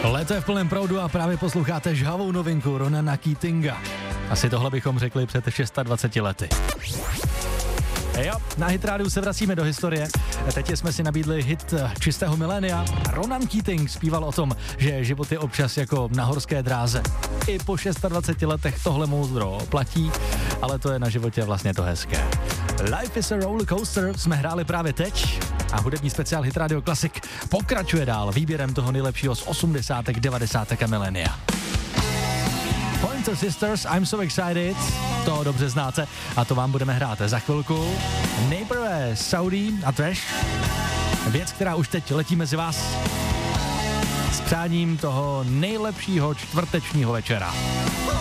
Léto je v plném proudu a právě posloucháte žhavou novinku Ronana Keatinga. Asi tohle bychom řekli před 26 lety. Jo, na Hit rádiu se vracíme do historie. Teď jsme si nabídli hit čistého milénia. Ronan Keating zpíval o tom, že život je občas jako na horské dráze. I po 26 letech tohle moudro platí, ale to je na životě vlastně to hezké. Life is a roller coaster jsme hráli právě teď a hudební speciál Hit Radio Classic pokračuje dál výběrem toho nejlepšího z 80. 90. milénia. Pointer Sisters, I'm so excited, to dobře znáte a to vám budeme hrát za chvilku. Nejprve Saudi a Trash, věc, která už teď letí mezi vás s přáním toho nejlepšího čtvrtečního večera.